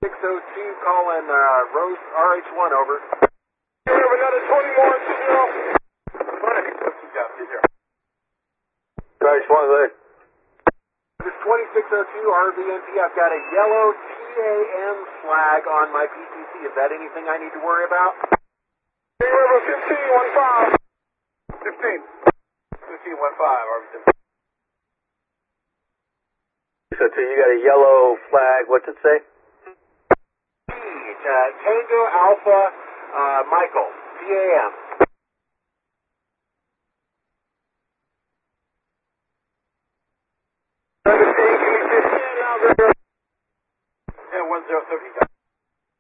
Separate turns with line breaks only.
602 calling Rose RH1 over.
We have another 20 more to zero.
RH1 there.
This 2602 RVNP, I've got a yellow TAM flag on my PTC. Is that anything I need to worry about?
River 1515.
1515, RV. So you got a yellow flag, what's it say?
Tango Alpha Michael, TAM.